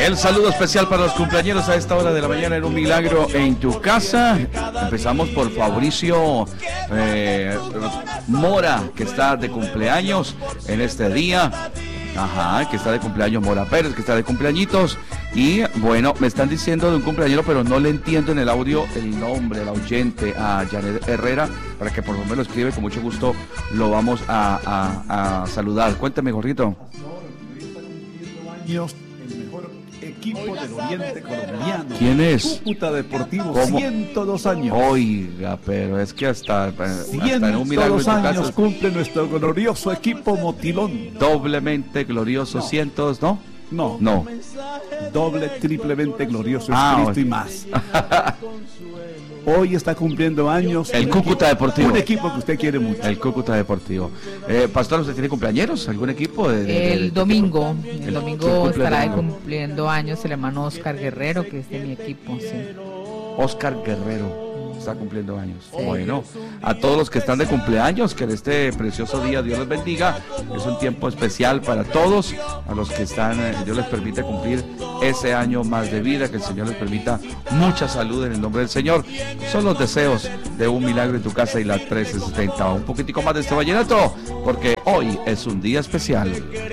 El saludo especial para los cumpleañeros a esta hora de la mañana en Un Milagro en tu Casa. Empezamos por Fabricio Mora, que está de cumpleaños en este día. Ajá, que está de cumpleaños Mora Pérez, que está de cumpleañitos. Y bueno, me están diciendo de un cumpleañero, pero no le entiendo en el audio el nombre, el oyente, a Janet Herrera, para que por lo menos lo escribe, con mucho gusto lo vamos a saludar. Cuéntame, Jorgito. El mejor equipo del oriente colombiano. ¿Quién es? Cúcuta Deportivo, ¿Cómo? 102 años. Oiga, pero es que hasta en Un Milagro en 102 tu años Casa cumple nuestro glorioso equipo Motilón. doblemente glorioso, cientos, ¿no? No. Doble, triplemente glorioso es Cristo y más. Hoy está cumpliendo años El Cúcuta Deportivo. Un equipo que usted quiere mucho. El Cúcuta Deportivo. Pastor, ¿usted tiene cumpleañeros? ¿Algún equipo? El domingo cumple estará el domingo. cumpliendo años el hermano Oscar Guerrero, que es de mi equipo, sí. Oscar Guerrero está cumpliendo años. Sí. Bueno, a todos los que están de cumpleaños, que en este precioso día Dios les bendiga. Es un tiempo especial para todos, a los que están, Dios les permite cumplir ese año más de vida, que el Señor les permita mucha salud en el nombre del Señor. Son los deseos de Un Milagro en tu Casa y la 1370. Un poquitico más de este vallenato, porque hoy es un día especial.